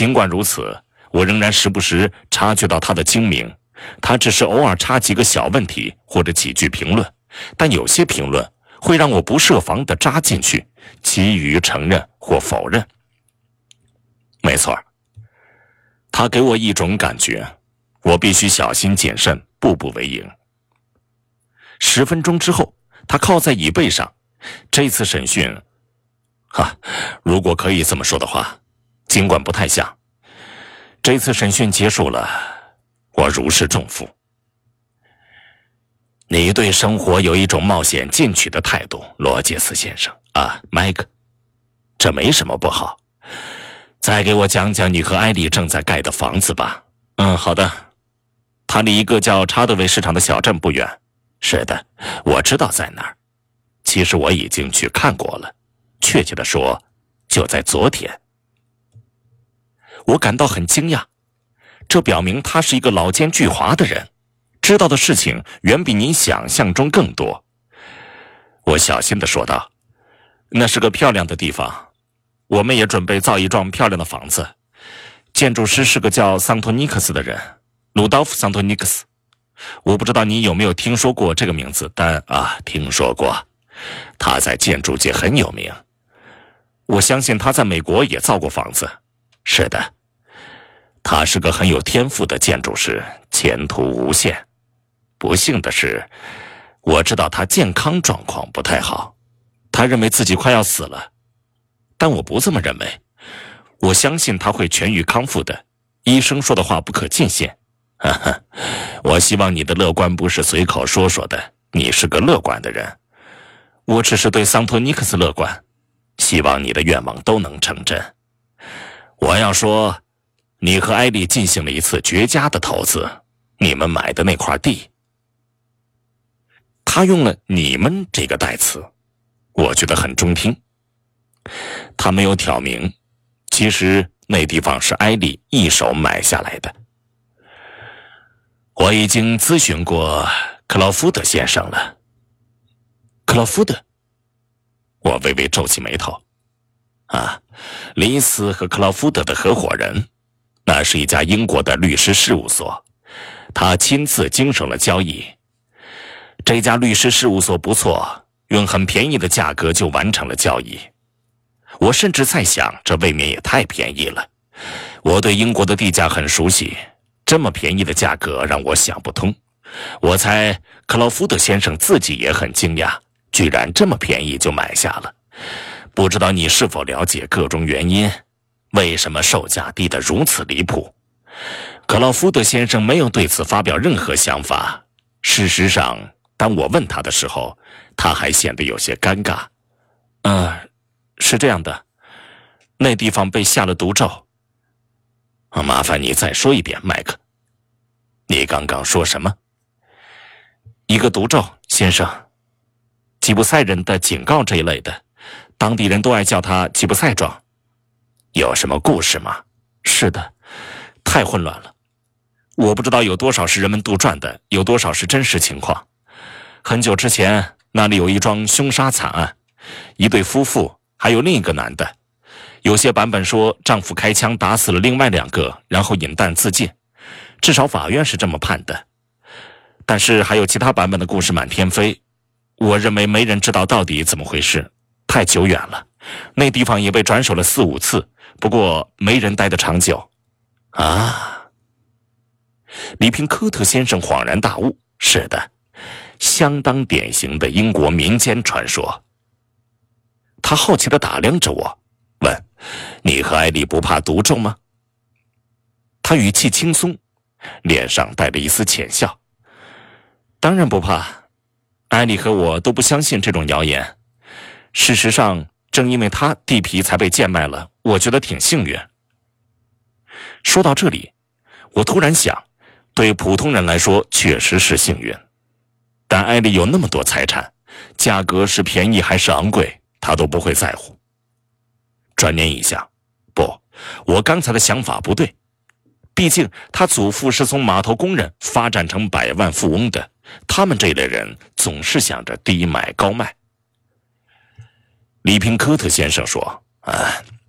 尽管如此，我仍然时不时察觉到他的精明。他只是偶尔插几个小问题或者几句评论，但有些评论会让我不设防地扎进去，急于承认或否认。没错，他给我一种感觉，我必须小心谨慎，步步为营。10分钟之后，他靠在椅背上。这次审讯，如果可以这么说的话，尽管不太像。这次审讯结束了，我如释重负。你对生活有一种冒险进取的态度，罗杰斯先生麦克，这没什么不好。再给我讲讲你和艾莉正在盖的房子吧。好的。它离一个叫查德维市场的小镇不远。是的，我知道在哪儿。其实我已经去看过了，确切地说，就在昨天。我感到很惊讶，这表明他是一个老奸巨猾的人，知道的事情远比你想象中更多。我小心地说道，那是个漂亮的地方，我们也准备造一幢漂亮的房子。建筑师是个叫桑托尼克斯的人，鲁道夫·桑托尼克斯。我不知道你有没有听说过这个名字，但听说过。他在建筑界很有名，我相信他在美国也造过房子。是的，他是个很有天赋的建筑师，前途无限。不幸的是，我知道他健康状况不太好，他认为自己快要死了，但我不这么认为。我相信他会痊愈康复的，医生说的话不可尽信。我希望你的乐观不是随口说说的，你是个乐观的人。我只是对桑托尼克斯乐观，希望你的愿望都能成真。我要说，你和艾莉进行了一次绝佳的投资，你们买的那块地。他用了你们这个代词，我觉得很中听。他没有挑明，其实那地方是艾莉一手买下来的。我已经咨询过克劳福德先生了。克劳福德？我微微皱起眉头。李斯和克劳福德的合伙人，那是一家英国的律师事务所，他亲自经手了交易。这家律师事务所不错，用很便宜的价格就完成了交易。我甚至在想，这未免也太便宜了。我对英国的地价很熟悉，这么便宜的价格让我想不通。我猜克劳福德先生自己也很惊讶，居然这么便宜就买下了。不知道你是否了解各种原因，为什么售价低得如此离谱？克劳福德先生没有对此发表任何想法。事实上，当我问他的时候，他还显得有些尴尬。是这样的，那地方被下了毒咒。麻烦你再说一遍，麦克。你刚刚说什么？一个毒咒，先生。吉普赛人的警告这一类的，当地人都爱叫它吉普赛状。有什么故事吗？是的，太混乱了。我不知道有多少是人们杜撰的，有多少是真实情况。很久之前，那里有一桩凶杀惨案，一对夫妇，还有另一个男的。有些版本说丈夫开枪打死了另外2个，然后引弹自尽，至少法院是这么判的。但是还有其他版本的故事满天飞，我认为没人知道到底怎么回事，太久远了。那地方也被转手了4、5次，不过没人待得长久。里平科特先生恍然大悟，是的，相当典型的英国民间传说。他好奇地打量着我，问：你和艾莉不怕毒咒吗？他语气轻松，脸上带着一丝浅笑。当然不怕，艾莉和我都不相信这种谣言。事实上，正因为他地皮才被贱卖了，我觉得挺幸运。说到这里，我突然想，对普通人来说确实是幸运，但艾莉有那么多财产，价格是便宜还是昂贵，他都不会在乎。转念一想，不，我刚才的想法不对。毕竟他祖父是从码头工人发展成百万富翁的，他们这类人总是想着低买高卖。里平科特先生说：